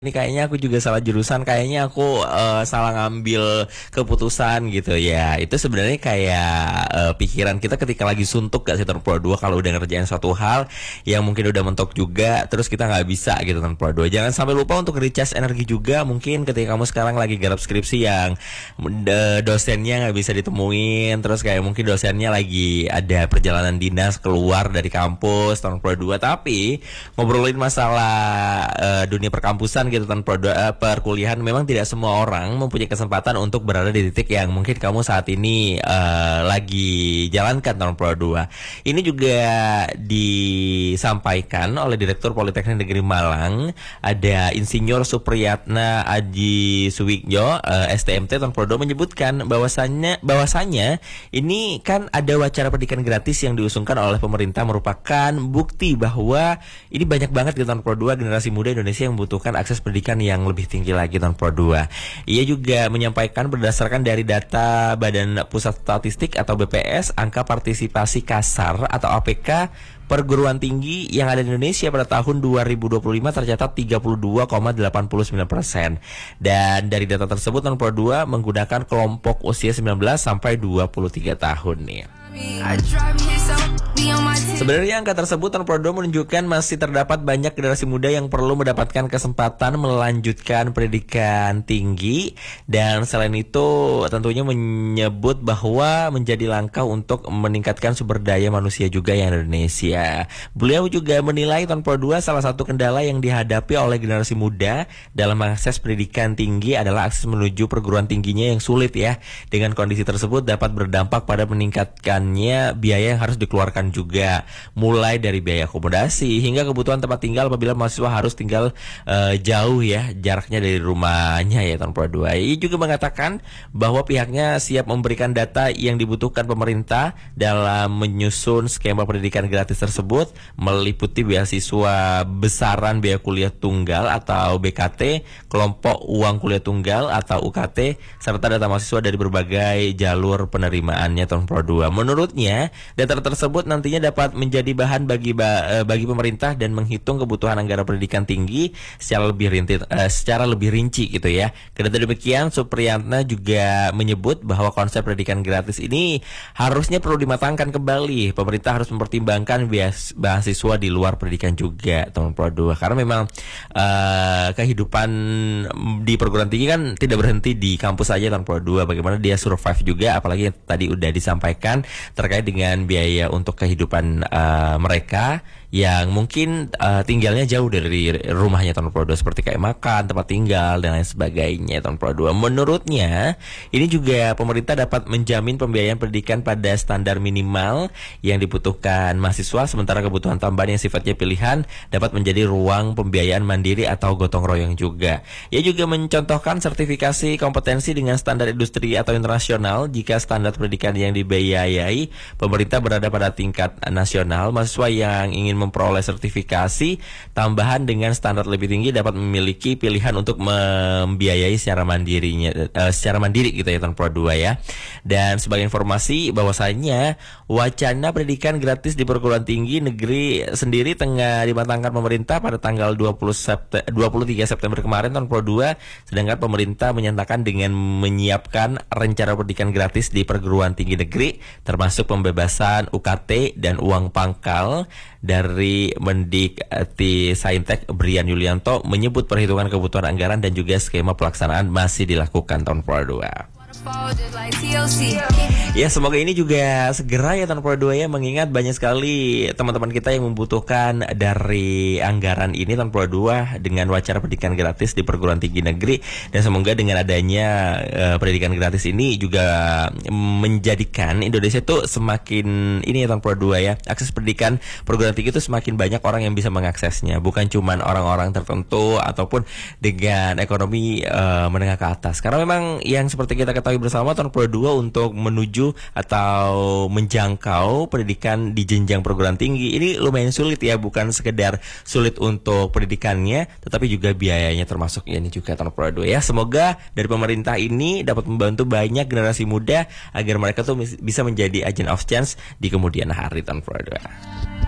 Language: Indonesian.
Ini kayaknya aku juga salah jurusan, kayaknya aku salah ngambil keputusan gitu ya. Itu sebenarnya kayak pikiran kita ketika lagi suntuk gak sih tahun Pro 2 kalau udah ngerjain suatu hal yang mungkin udah mentok juga, terus kita nggak bisa gitu tahun Pro 2. Jangan sampai lupa untuk recharge energi juga. Mungkin ketika kamu sekarang lagi garap skripsi yang dosennya nggak bisa ditemuin, terus kayak mungkin dosennya lagi ada perjalanan dinas keluar dari kampus tahun Pro 2, tapi ngobrolin masalah dunia perkampusan gitu tanpa perkuliahan, memang tidak semua orang mempunyai kesempatan untuk berada di titik yang mungkin kamu saat ini lagi jalankan tahun Pro 2. Ini juga disampaikan oleh Direktur Politeknik Negeri Malang, ada Insinyur Supriyatna Aji Suwikjo, STMT tahun Pro 2, menyebutkan bahwasannya ini kan ada wacana pendidikan gratis yang diusungkan oleh pemerintah merupakan bukti bahwa ini banyak banget di tahun Pro 2 generasi muda Indonesia yang membutuhkan akses pendidikan yang lebih tinggi lagi tahun Pro 2. Ia juga menyampaikan berdasarkan dari data Badan Pusat Statistik atau BPS, angka partisipasi kasar atau APK perguruan tinggi yang ada di Indonesia pada tahun 2025 tercatat 32,89%. Dan dari data tersebut tahun Pro 2 menggunakan kelompok usia 19 sampai 23 tahun nih. Sebenarnya angka tersebut tahun Pro 2 menunjukkan masih terdapat banyak generasi muda yang perlu mendapatkan kesempatan melanjutkan pendidikan tinggi, dan selain itu tentunya menyebut bahwa menjadi langkah untuk meningkatkan sumber daya manusia juga yang ada di Indonesia. Beliau juga menilai tahun Pro 2 salah satu kendala yang dihadapi oleh generasi muda dalam mengakses pendidikan tinggi adalah akses menuju perguruan tingginya yang sulit ya. Dengan kondisi tersebut dapat berdampak pada meningkatkannya biaya yang harus dikeluarkan juga, mulai dari biaya akomodasi hingga kebutuhan tempat tinggal apabila mahasiswa harus tinggal jauh ya jaraknya dari rumahnya ya tahun Pro 2. Ia juga mengatakan bahwa pihaknya siap memberikan data yang dibutuhkan pemerintah dalam menyusun skema pendidikan gratis tersebut, meliputi beasiswa besaran biaya kuliah tunggal atau BKT, kelompok uang kuliah tunggal atau UKT, serta data mahasiswa dari berbagai jalur penerimaannya tahun Pro 2. Menurutnya, data tersebut nantinya dapat menjadi bahan bagi pemerintah dan menghitung kebutuhan anggaran pendidikan tinggi secara lebih rinci gitu ya. Kedati demikian, Supriyatna juga menyebut bahwa konsep pendidikan gratis ini harusnya perlu dimatangkan kembali. Pemerintah harus mempertimbangkan beasiswa di luar pendidikan juga tahun Pro 2, karena memang kehidupan di perguruan tinggi kan tidak berhenti di kampus saja tahun Pro 2. Bagaimana dia survive juga, apalagi yang tadi udah disampaikan terkait dengan biaya untuk kehidupan mereka yang mungkin tinggalnya jauh dari rumahnya tahun Pro 2, seperti kayak makan, tempat tinggal dan lain sebagainya tahun Pro 2. Menurutnya ini juga pemerintah dapat menjamin pembiayaan pendidikan pada standar minimal yang dibutuhkan mahasiswa, sementara kebutuhan tambahan yang sifatnya pilihan dapat menjadi ruang pembiayaan mandiri atau gotong royong juga. Ia juga mencontohkan sertifikasi kompetensi dengan standar industri atau internasional. Jika standar pendidikan yang dibiayai pemerintah berada pada tingkat nasional, mahasiswa yang ingin memperoleh sertifikasi tambahan dengan standar lebih tinggi dapat memiliki pilihan untuk membiayai secara mandiri gitu ya tahun Pro 2 ya. Dan sebagai informasi bahwasanya wacana pendidikan gratis di perguruan tinggi negeri sendiri tengah dimatangkan pemerintah pada tanggal 23 September kemarin tahun Pro 2, sedangkan pemerintah menyatakan dengan menyiapkan rencana pendidikan gratis di perguruan tinggi negeri termasuk pembebasan UKT dan uang pangkal. Dari Mendikti Saintek, Brian Yulianto menyebut perhitungan kebutuhan anggaran dan juga skema pelaksanaan masih dilakukan tahun Pro 2. Ya, semoga ini juga segera ya tahun Pro 2 ya, mengingat banyak sekali teman-teman kita yang membutuhkan dari anggaran ini tahun Pro 2 dengan wacana pendidikan gratis di perguruan tinggi negeri. Dan semoga dengan adanya pendidikan gratis ini juga menjadikan Indonesia itu semakin ini ya tahun Pro 2 ya, akses pendidikan perguruan tinggi itu semakin banyak orang yang bisa mengaksesnya, bukan cuman orang-orang tertentu ataupun dengan ekonomi menengah ke atas. Karena memang yang seperti kita ketahui bersama tahun Pro 2 untuk menuju atau menjangkau pendidikan di jenjang perguruan tinggi ini lumayan sulit ya, bukan sekedar sulit untuk pendidikannya tetapi juga biayanya termasuk ya, ini juga tahun Pro 2 ya. Semoga dari pemerintah ini dapat membantu banyak generasi muda agar mereka tuh bisa menjadi agent of change di kemudian hari tahun Pro 2.